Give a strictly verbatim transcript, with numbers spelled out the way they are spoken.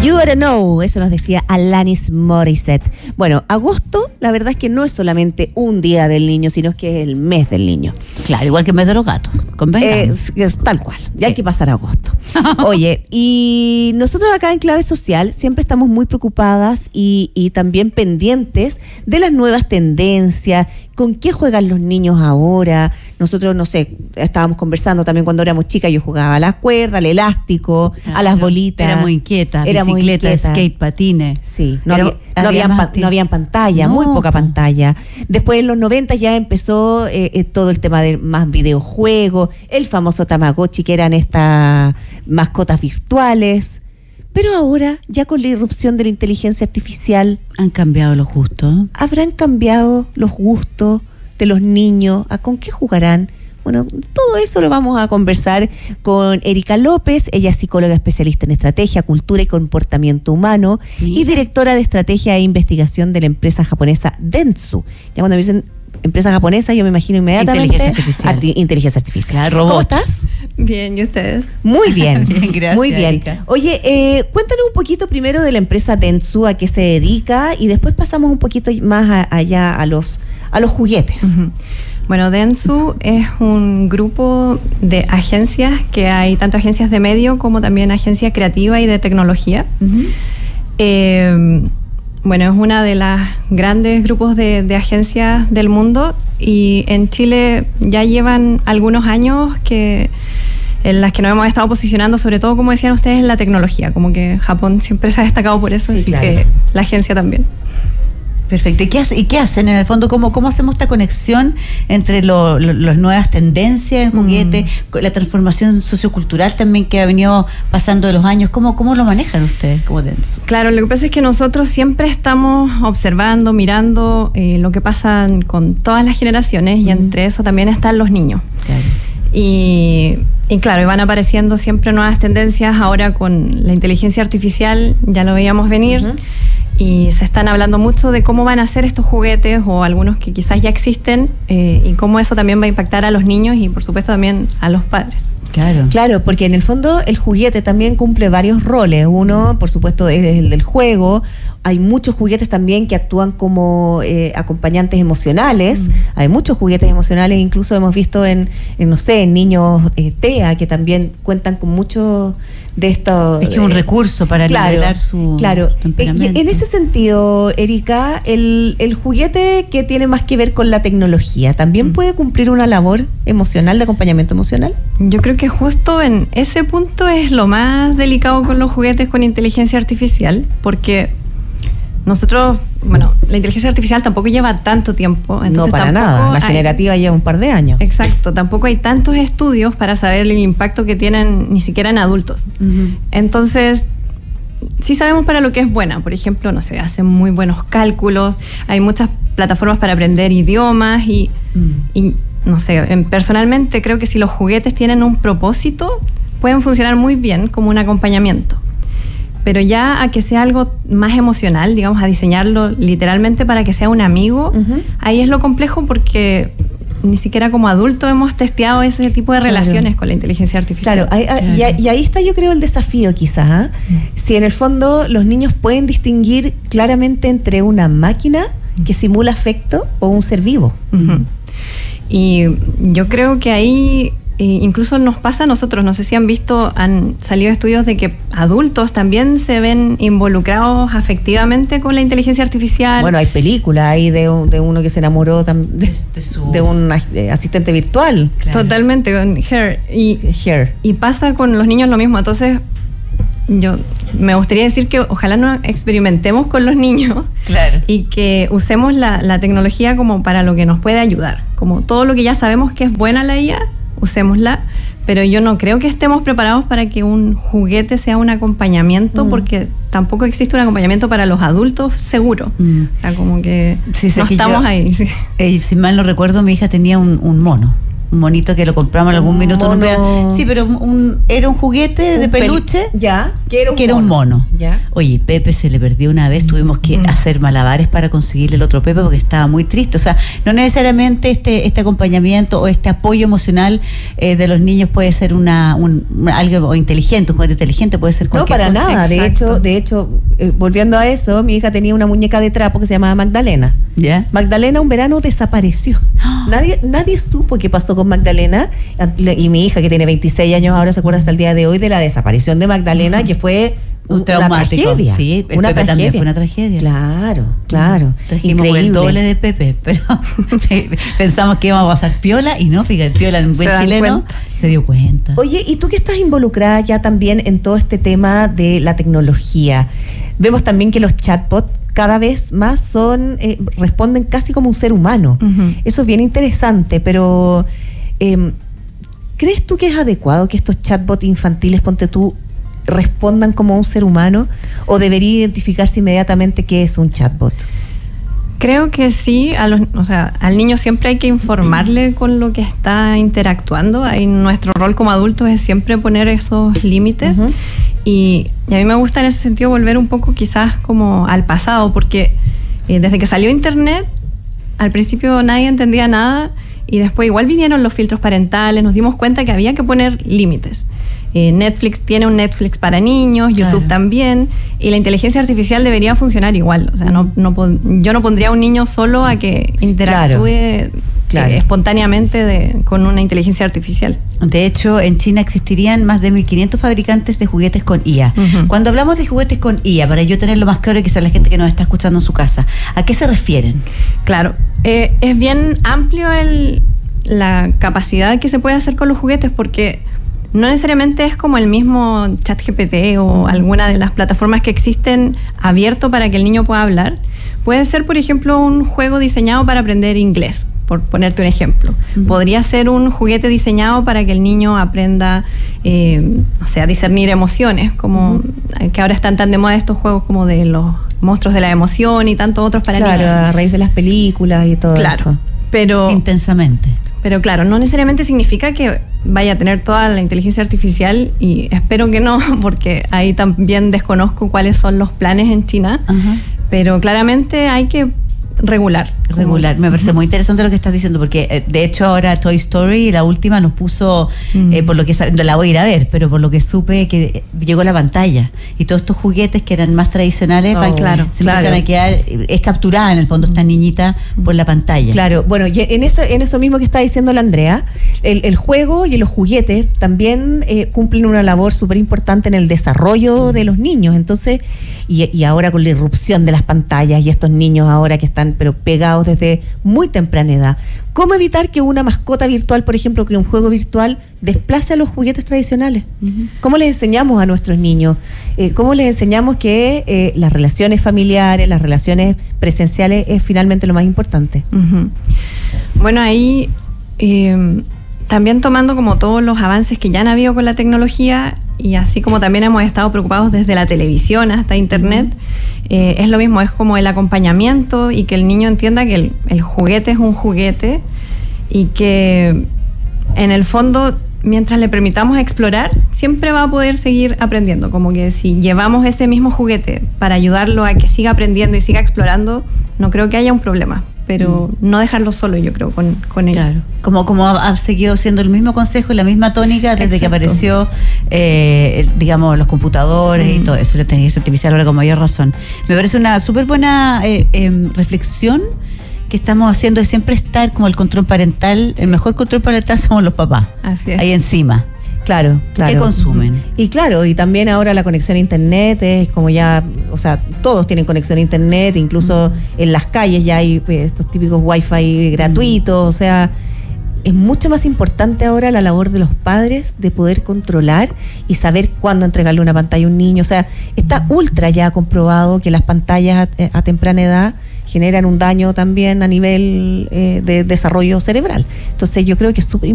You Oughta Know, eso nos decía Alanis Morissette. Bueno, agosto, la verdad es que no es solamente un día del niño, sino que es el mes del niño. Claro, igual que el mes de los gatos, es, es tal cual, ya hay que pasar agosto. Oye, y nosotros acá en Clave Social siempre estamos muy preocupadas y, y también pendientes de las nuevas tendencias, con qué juegan los niños ahora. Nosotros, no sé, estábamos conversando también cuando éramos chicas, yo jugaba a la cuerda, al elástico, claro, a las bolitas. Era muy inquieta, era bicicleta, muy inquieta. skate, patines. Sí, no, Era, había, no, había habían, pa, no habían pantalla, no, muy poca pantalla. Después en los noventa ya empezó eh, eh, todo el tema de más videojuegos, el famoso Tamagotchi, que eran estas mascotas virtuales. Pero ahora, ya con la irrupción de la inteligencia artificial, han cambiado los gustos. ¿Habrán cambiado los gustos de los niños? ¿A con qué jugarán? Bueno, todo eso lo vamos a conversar con Erika López. Ella es psicóloga especialista en estrategia, cultura y comportamiento humano, sí, y directora de estrategia e investigación de la empresa japonesa Dentsu. Ya cuando me dicen empresa japonesa, yo me imagino inmediatamente inteligencia artificial. Arti- inteligencia artificial. Robot. ¿Cómo estás? Bien, ¿y ustedes? Muy bien, bien, gracias, muy bien. Erika. Oye, eh, cuéntanos un poquito primero de la empresa Dentsu, a qué se dedica, y después pasamos un poquito más a, allá a los, a los juguetes. Uh-huh. Bueno, Dentsu es un grupo de agencias, que hay tanto agencias de medio como también agencias creativas y de tecnología. Uh-huh. Eh, bueno, es una de las grandes grupos de, de agencias del mundo, y en Chile ya llevan algunos años que en las que nos hemos estado posicionando, sobre todo, como decían ustedes, en la tecnología. Como que Japón siempre se ha destacado por eso, sí, así claro. que la agencia también. Perfecto. ¿Y qué, hace, ¿Y qué hacen en el fondo? ¿Cómo, cómo hacemos esta conexión entre lo, lo, las nuevas tendencias en juguete, mm. la transformación sociocultural también que ha venido pasando de los años? ¿Cómo, cómo lo manejan ustedes como Dentsu? Claro, lo que pasa es que nosotros siempre estamos observando, mirando eh, lo que pasa con todas las generaciones, mm. y entre eso también están los niños. Claro. Y, y claro, y van apareciendo siempre nuevas tendencias. Ahora con la inteligencia artificial ya lo veíamos venir. Uh-huh. Y se están hablando mucho de cómo van a ser estos juguetes, o algunos que quizás ya existen, eh, y cómo eso también va a impactar a los niños y por supuesto también a los padres. Claro. Claro, porque en el fondo el juguete también cumple varios roles. Uno, por supuesto, es el del juego. Hay muchos juguetes también que actúan como eh, acompañantes emocionales. Mm. Hay muchos juguetes emocionales, incluso hemos visto en, en no sé, en niños eh, T E A, que también cuentan con mucho de esto. Es que es un eh, recurso para claro, nivelar su claro. temperamento. En ese sentido, Erika, el, el juguete que tiene más que ver con la tecnología, ¿también mm. puede cumplir una labor emocional, de acompañamiento emocional? Yo creo que justo en ese punto es lo más delicado con los juguetes con inteligencia artificial, porque nosotros, bueno, la inteligencia artificial tampoco lleva tanto tiempo. No, para nada. La hay, generativa lleva un par de años. Exacto. Tampoco hay tantos estudios para saber el impacto que tienen ni siquiera en adultos. Uh-huh. Entonces, sí sabemos para lo que es buena. Por ejemplo, no sé, hacen muy buenos cálculos. Hay muchas plataformas para aprender idiomas y, uh-huh. y no sé, personalmente creo que si los juguetes tienen un propósito, pueden funcionar muy bien como un acompañamiento. Pero ya a que sea algo más emocional, digamos, a diseñarlo literalmente para que sea un amigo, uh-huh. ahí es lo complejo, porque ni siquiera como adultos hemos testeado ese tipo de claro. relaciones con la inteligencia artificial. Claro, hay, hay, claro. Y, y ahí está, yo creo, el desafío quizás. ¿eh? Uh-huh. Si en el fondo los niños pueden distinguir claramente entre una máquina que simula afecto o un ser vivo. Uh-huh. Y yo creo que ahí incluso nos pasa a nosotros, no sé si han visto, han salido estudios de que adultos también se ven involucrados afectivamente con la inteligencia artificial. Bueno, hay películas ahí de, de uno que se enamoró de, de, su... de un asistente virtual. Claro. Totalmente, con Her. Y, Her. Y pasa con los niños lo mismo. Entonces, yo me gustaría decir que ojalá no experimentemos con los niños, claro. y que usemos la, la tecnología como para lo que nos puede ayudar. Como todo lo que ya sabemos que es buena la I A, usémosla, pero yo no creo que estemos preparados para que un juguete sea un acompañamiento, mm. porque tampoco existe un acompañamiento para los adultos seguro. Mm. O sea, como que sí, sí, no que estamos yo, ahí. Sí. Eh, si mal no recuerdo, mi hija tenía un, un mono. Un monito que lo compramos en algún un minuto. Mono... No me... Sí, pero un, era un juguete un de peluche. Pel... Ya. Que era un que era un mono. ¿Ya? Oye, Pepe se le perdió una vez, tuvimos que Mm. hacer malabares para conseguirle el otro Pepe porque estaba muy triste. O sea, no necesariamente este este acompañamiento o este apoyo emocional eh, de los niños puede ser una un, algo inteligente, un juguete inteligente, puede ser No, cualquier para cosa. nada. De Exacto. hecho, de hecho, eh, volviendo a eso, mi hija tenía una muñeca de trapo que se llamaba Magdalena. ¿Ya? Magdalena un verano desapareció. Nadie, nadie supo qué pasó con Magdalena. Y mi hija, que tiene veintiséis años, ahora se acuerda hasta el día de hoy de la desaparición de Magdalena, que fue Un una traumático. tragedia. Sí, el una Pepe también tragedia. fue una tragedia. Claro, claro. Trajimos Increíble. el doble de Pepe, pero pensamos que íbamos a pasar piola y no, fíjate, piola en buen Se dan chileno cuenta. se dio cuenta. Oye, ¿y tú que estás involucrada ya también en todo este tema de la tecnología? Vemos también que los chatbots cada vez más son, eh, responden casi como un ser humano. Ujú. Eso es bien interesante, pero eh, ¿crees tú que es adecuado que estos chatbots infantiles, ponte tú, respondan como un ser humano? ¿O debería identificarse inmediatamente qué es un chatbot? Creo que sí, a los, o sea, al niño siempre hay que informarle con lo que está interactuando. Ahí nuestro rol como adultos es siempre poner esos límites. Ujú. y, y a mí me gusta en ese sentido volver un poco quizás como al pasado, porque eh, desde que salió Internet, al principio nadie entendía nada y después igual vinieron los filtros parentales, nos dimos cuenta que había que poner límites. Eh, Netflix tiene un Netflix para niños, YouTube Claro. también, y la inteligencia artificial debería funcionar igual. O sea, no, no, pon- yo no pondría a un niño solo a que interactúe eh, Claro. espontáneamente de- con una inteligencia artificial. De hecho, en China existirían más de mil quinientos fabricantes de juguetes con I A. Ujú. Cuando hablamos de juguetes con I A, para yo tenerlo más claro y quizás la gente que nos está escuchando en su casa, ¿a qué se refieren? Claro, eh, es bien amplio el, la capacidad que se puede hacer con los juguetes porque no necesariamente es como el mismo ChatGPT o alguna de las plataformas que existen abierto para que el niño pueda hablar. Puede ser, por ejemplo, un juego diseñado para aprender inglés, por ponerte un ejemplo. Ujú. Podría ser un juguete diseñado para que el niño aprenda, eh, o sea, a discernir emociones, como que ahora están tan de moda estos juegos como de los monstruos de la emoción y tantos otros para Claro, niños. a raíz de las películas y todo Claro, eso. pero, Intensamente. pero claro, no necesariamente significa que vaya a tener toda la inteligencia artificial y espero que no, porque ahí también desconozco cuáles son los planes en China, Ajá. pero claramente hay que regular. Regular, me parece muy interesante lo que estás diciendo porque eh, de hecho ahora Toy Story, la última, nos puso Mm. eh, por lo que sa- la voy a ir a ver, pero por lo que supe que llegó la pantalla y todos estos juguetes que eran más tradicionales Oh, van- claro, se claro. empiezan a quedar, es capturada en el fondo esta niñita por la pantalla. Claro, bueno, y en eso, en eso mismo que está diciendo la Andrea, el, el juego y los juguetes también eh, cumplen una labor súper importante en el desarrollo de los niños. Entonces, y, y ahora con la irrupción de las pantallas y estos niños ahora que están pero pegados desde muy temprana edad, ¿cómo evitar que una mascota virtual, por ejemplo, que un juego virtual desplace a los juguetes tradicionales? Ujú. ¿Cómo les enseñamos a nuestros niños? Eh, ¿Cómo les enseñamos que eh, las relaciones familiares, las relaciones presenciales es finalmente lo más importante? Ujú. Bueno, ahí eh, también tomando como todos los avances que ya han habido con la tecnología y así como también hemos estado preocupados desde la televisión hasta internet, eh, es lo mismo, es como el acompañamiento y que el niño entienda que el, el juguete es un juguete y que en el fondo, mientras le permitamos explorar, siempre va a poder seguir aprendiendo. Como que si llevamos ese mismo juguete para ayudarlo a que siga aprendiendo y siga explorando, no creo que haya un problema. Pero no dejarlo solo, yo creo, con, con él. Claro. Como, como ha, ha seguido siendo el mismo consejo y la misma tónica desde que Exacto. apareció, eh, digamos, los computadores y todo eso, la inteligencia artificial ahora con mayor razón. Me parece una súper buena eh, eh, reflexión que estamos haciendo de siempre estar como el control parental. El mejor control parental somos los papás. Así es. Ahí encima. Claro, claro. ¿Qué consumen? Y claro, y también ahora la conexión a internet es como ya, o sea, todos tienen conexión a internet, incluso en las calles ya hay pues, estos típicos wifi gratuitos, o sea, es mucho más importante ahora la labor de los padres de poder controlar y saber cuándo entregarle una pantalla a un niño. O sea, está ultra ya comprobado que las pantallas a, a temprana edad generan un daño también a nivel eh, de desarrollo cerebral. Entonces yo creo que es súper